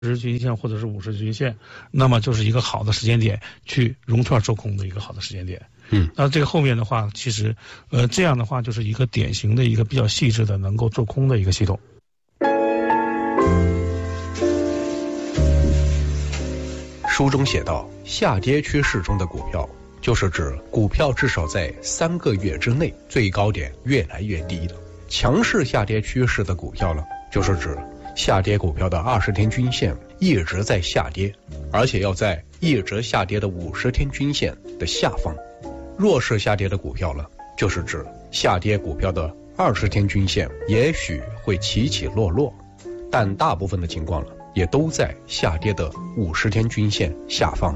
日均线或者是50日均线，那么就是一个好的时间点去融券做空的一个好的时间点。那这个后面的话，其实这样的话就是一个典型的一个比较细致的能够做空的一个系统。 书中写道，下跌趋势中的股票就是指股票至少在3个月之内最高点越来越低的。强势下跌趋势的股票呢，就是指下跌股票的20天均线一直在下跌，而且要在一直下跌的50天均线的下方。弱势下跌的股票呢，就是指下跌股票的20天均线也许会起起落落，但大部分的情况呢，也都在下跌的50天均线下方。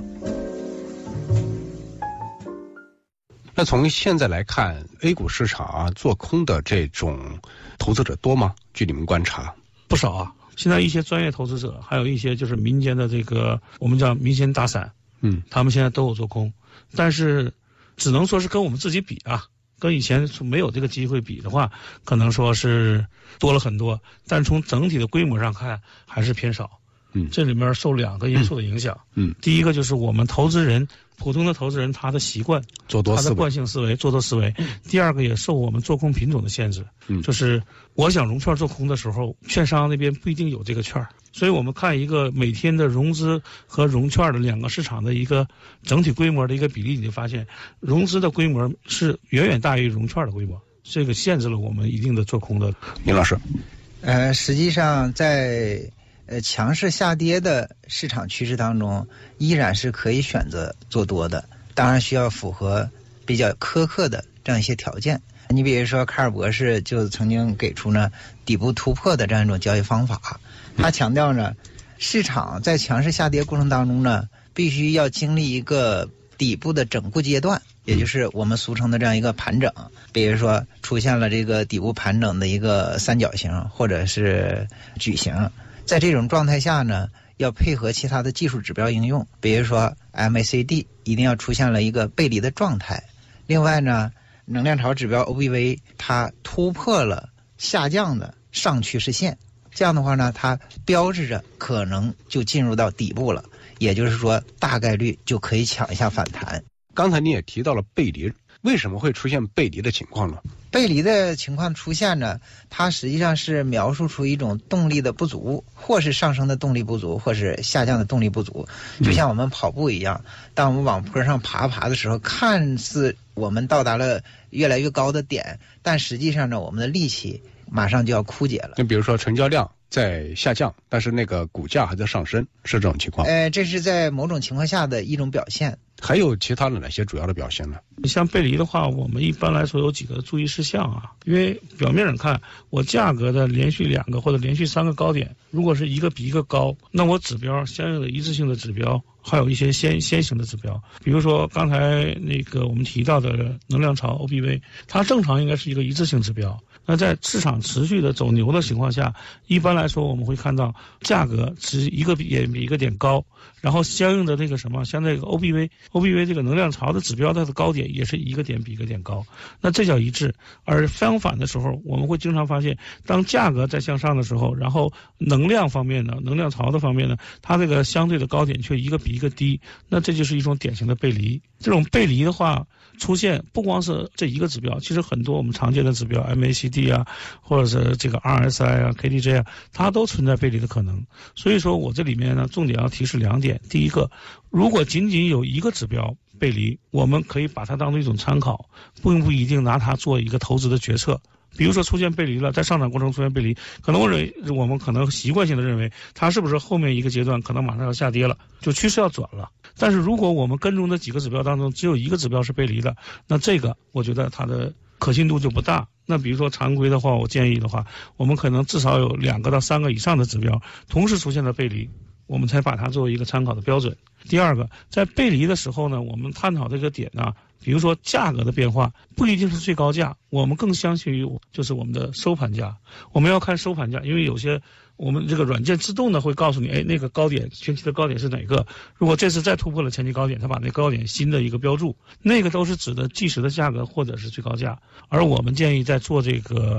那从现在来看 A 股市场做空的这种投资者多吗？据你们观察？ 不少啊，现在一些专业投资者，还有一些就是民间的这个我们叫民间大散，他们现在都有做空，但是只能说是跟我们自己比啊，跟以前没有这个机会比的话，可能说是多了很多，但从整体的规模上看还是偏少。这里面受2个因素的影响。第一个就是我们投资人，普通的投资人他的习惯，他的惯性思维，做多思维。第二个也受我们做空品种的限制。就是我想融券做空的时候，券商那边不一定有这个券，所以我们看一个每天的融资和融券的2个市场的一个整体规模的一个比例，你就发现融资的规模是远远大于融券的规模，这个限制了我们一定的做空的。 林老师， 实际上在强势下跌的市场趋势当中，依然是可以选择做多的，当然需要符合比较苛刻的这样一些条件。你比如说卡尔博士就曾经给出呢底部突破的这样一种交易方法，他强调呢，市场在强势下跌过程当中呢，必须要经历一个底部的整固阶段，也就是我们俗称的这样一个盘整。比如说出现了这个底部盘整的一个三角形或者是矩形，在这种状态下呢，要配合其他的技术指标应用，比如说 MACD 一定要出现了一个背离的状态。另外呢，能量潮指标 OBV 它突破了下降的上趋势线，这样的话呢，它标志着可能就进入到底部了，也就是说大概率就可以抢一下反弹。 刚才你也提到了背离，为什么会出现背离的情况呢？ 背离的情况出现呢，它实际上是描述出一种动力的不足，或是上升的动力不足，或是下降的动力不足。就像我们跑步一样，当我们往坡上爬的时候，看似我们到达了越来越高的点，但实际上呢，我们的力气马上就要枯竭了。 那比如说成交量在下降，但是那个股价还在上升，是这种情况？ 这是在某种情况下的一种表现。 还有其他的哪些主要的表现呢？ 像背离的话，我们一般来说有几个注意事项啊。因为表面上看，我价格的连续2个或者连续3个高点，如果是一个比一个高，那我指标相应的一致性的指标，还有一些先行的指标，比如说刚才那个我们提到的能量潮 OBV， 它正常应该是一个一致性指标。那在市场持续的走牛的情况下，一般来说我们会看到价格是一个比一个点高，然后相应的那个什么，像这个 OBV 这个能量潮的指标，它的高点也是一个点比一个点高，那这叫一致。而相反的时候，我们会经常发现，当价格在向上的时候，然后能量方面呢，能量潮的方面呢，它这个相对的高点却一个比一个低，那这就是一种典型的背离。这种背离的话出现不光是这一个指标，其实很多我们常见的指标 MACD 啊，或者是这个 RSI 啊 KDJ 啊，它都存在背离的可能。所以说我这里面呢，重点要提示2点。第一个，如果仅仅有一个指标背离，我们可以把它当做一种参考，并不一定拿它做一个投资的决策。比如说出现背离了，在上涨过程中出现背离，可能我们可能习惯性的认为它是不是后面一个阶段可能马上要下跌了，就趋势要转了。但是如果我们跟踪的几个指标当中只有一个指标是背离的，那这个我觉得它的可信度就不大。那比如说常规的话，我建议的话，我们可能至少有2个到3个以上的指标同时出现了背离，我们才把它作为一个参考的标准。第二个，在背离的时候呢，我们探讨这个点呢，比如说价格的变化不一定是最高价，我们更相信于就是我们的收盘价。我们要看收盘价，因为有些我们这个软件自动的会告诉你，那个高点前期的高点是哪个，如果这次再突破了前期高点，它把那高点新的一个标注，那个都是指的即时的价格或者是最高价。而我们建议在做这个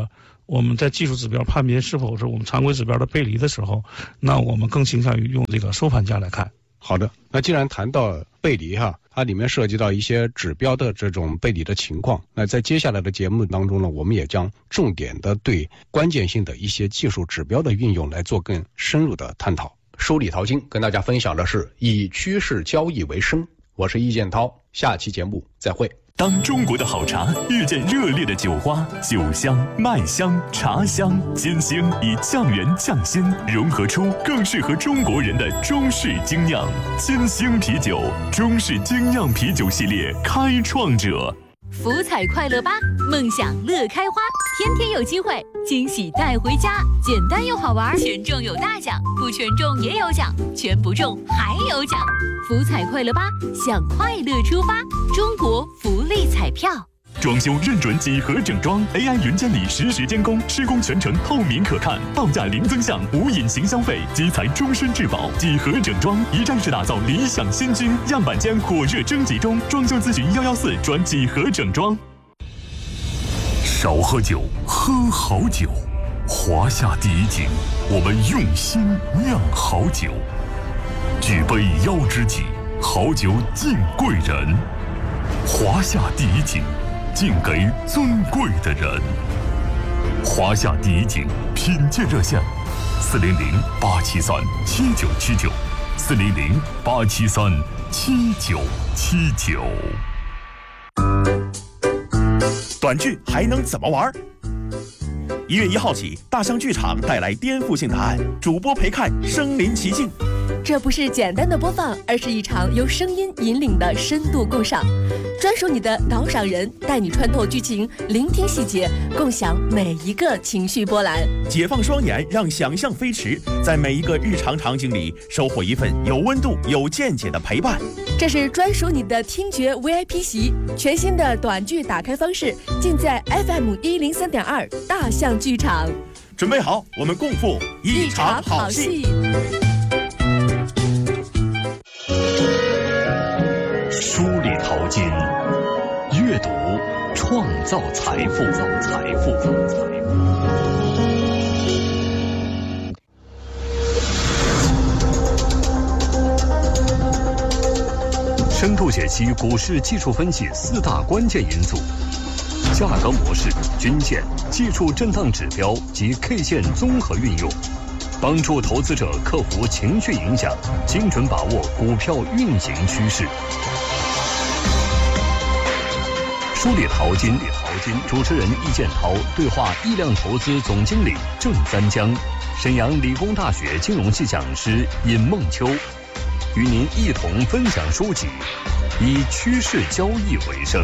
我们在技术指标判别是否是我们常规指标的背离的时候，那我们更倾向于用这个收盘价来看。 好的，那既然谈到背离它里面涉及到一些指标的这种背离的情况，那在接下来的节目当中呢，我们也将重点的对关键性的一些技术指标的运用来做更深入的探讨。梳理淘金跟大家分享的是以趋势交易为生，我是易建涛，下期节目再会。 当中国的好茶遇见热烈的酒花，酒香、麦香、茶香、鲜香以匠人匠心融合出更适合中国人的中式精酿鲜香啤酒，中式精酿啤酒系列开创者。 福彩快乐吧，梦想乐开花，天天有机会，惊喜带回家，简单又好玩，全中有大奖，不全中也有奖，全不中还有奖。福彩快乐吧，向快乐出发，中国福利彩票。 装修认准几何整装 ，AI 云监理实时监工，施工全程透明可看，报价零增项，无隐形消费，基材终身质保。几何整装一站式打造理想新居，样板间火热征集中，装修咨询114转几何整装。少喝酒，喝好酒。华夏第一景，我们用心酿好酒。举杯邀知己，好酒敬贵人。华夏第一景，敬给尊贵的人。华夏第一景品鉴热线：400-873-7979，400-873-7979。 短剧还能怎么玩？1月1号起，大象剧场带来颠覆性答案，主播陪看身临其境。 这不是简单的播放，而是一场由声音引领的深度共赏。专属你的导赏人，带你穿透剧情，聆听细节，共享每一个情绪波澜。 解放双眼，让想象飞驰，在每一个日常场景里收获一份有温度、有见解的陪伴。 这是专属你的听觉 VIP 席，全新的短剧打开方式，尽在 FM103.2大象剧场。 准备好，我们共赴一场好戏。 梳理淘金，阅读创造财富。深度解析股市技术分析4大关键因素：价格模式、均线、技术震荡指标及 K 线综合运用，帮助投资者克服情绪影响，精准把握股票运行趋势。梳理淘金，主持人易建涛对话易量投资总经理郑三江，沈阳理工大学金融系讲师尹梦秋，与您一同分享书籍《以趋势交易为生》。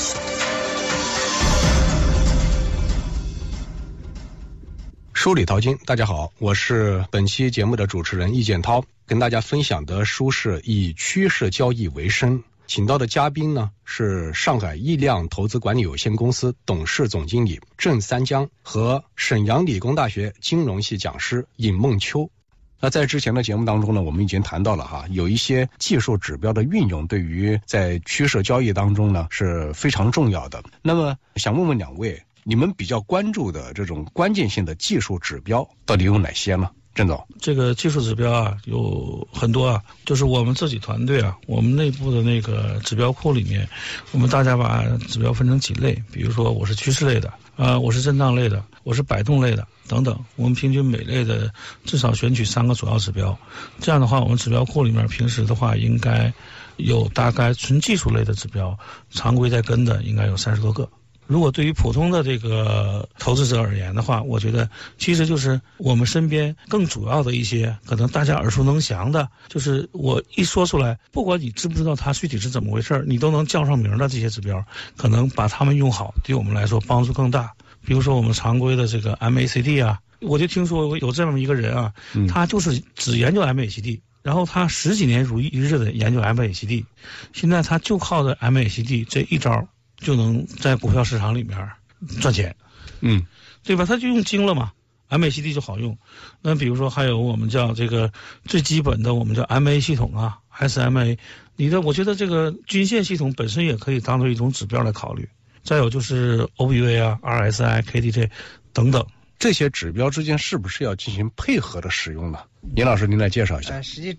梳理淘金，大家好，我是本期节目的主持人易建涛，跟大家分享的书是《以趋势交易为生》。请到的嘉宾呢是上海易量投资管理有限公司董事总经理郑三江和沈阳理工大学金融系讲师尹梦秋。那在之前的节目当中呢，我们已经谈到了有一些技术指标的运用对于在趋势交易当中呢是非常重要的。那么想问问两位，你们比较关注的这种关键性的技术指标到底有哪些呢？郑总， 这个技术指标有很多就是我们自己团队我们内部的那个指标库里面，我们大家把指标分成几类，比如说我是趋势类的，我是震荡类的，我是摆动类的等等，我们平均每类的至少选取3个主要指标。这样的话，我们指标库里面平时的话应该有大概纯技术类的指标，常规在跟的应该有30多个。如果对于普通的这个投资者而言的话，我觉得其实就是我们身边更主要的一些可能大家耳熟能详的，就是我一说出来，不管你知不知道它具体是怎么回事，你都能叫上名的这些指标，可能把它们用好，对我们来说帮助更大。比如说我们常规的这个 MACD 我就听说有这么一个人他就是只研究 MACD， 然后他10几年如一日的研究 MACD， 现在他就靠着 MACD 这一招就能在股票市场里面赚钱，对吧？他就用精了嘛 ，MACD 就好用。那比如说还有我们叫这个最基本的，我们叫 MA 系统SMA， 我觉得这个均线系统本身也可以当做一种指标来考虑。再有就是 OBV RSI、KDJ， 等等。 这些指标之间是不是要进行配合的使用呢？尹老师，您来介绍一下。 实际